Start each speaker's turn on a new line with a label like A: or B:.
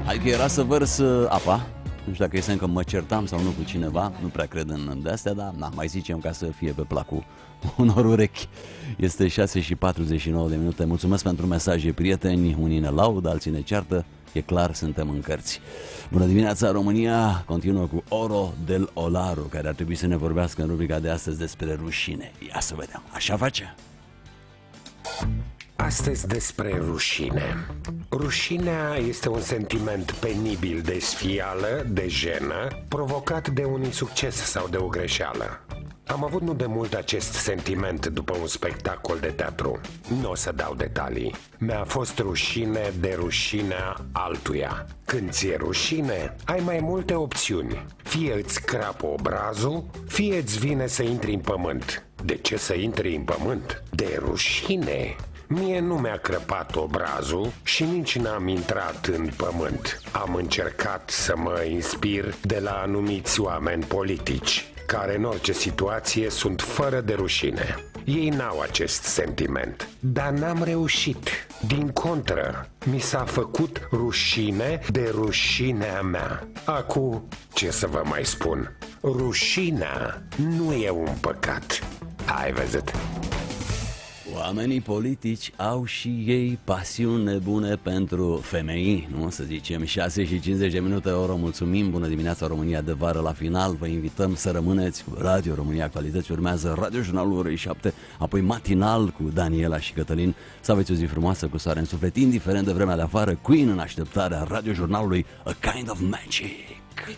A: Adică era să vărs apa. Nu știu dacă este încă mă certam sau nu cu cineva. Nu prea cred în de-astea, dar mai zicem ca să fie pe placul unor urechi. Este 6:49 de minute. Mulțumesc pentru mesaje, prieteni. Unii ne laudă, alții ne ceartă. E clar, suntem în cărți. Bună dimineața, România! Continuă cu Oro del Olaru, care ar trebui să ne vorbească în rubrica de astăzi despre rușine. Ia să vedem. Așa face?
B: Astăzi despre rușine. Rușinea este un sentiment penibil de sfială, de jenă, provocat de un insucces sau de o greșeală. Am avut nu de mult acest sentiment după un spectacol de teatru. Nu o să dau detalii. Mi-a fost rușine de rușinea altuia. Când ți-e rușine, ai mai multe opțiuni. Fie îți crapă obrazul, fie îți vine să intri în pământ. De ce să intri în pământ? De rușine. Mie nu mi-a crăpat obrazul și nici n-am intrat în pământ. Am încercat să mă inspir de la anumiți oameni politici, care în orice situație sunt fără de rușine. Ei n-au acest sentiment, dar n-am reușit. Din contră, mi s-a făcut rușine de rușinea mea. Acum, ce să vă mai spun? Rușinea nu e un păcat. Ai văzut?
A: Oamenii politici au și ei pasiuni nebune pentru femei, nu? Să zicem 6:50 de minute, oră, mulțumim, bună dimineața România de vară la final, vă invităm să rămâneți cu Radio România Actualități, urmează Radio Jurnalul orei 7, apoi matinal cu Daniela și Cătălin, să aveți o zi frumoasă cu soare în suflet, indiferent de vremea de afară, Queen în așteptarea Radio Jurnalului, A Kind of Magic.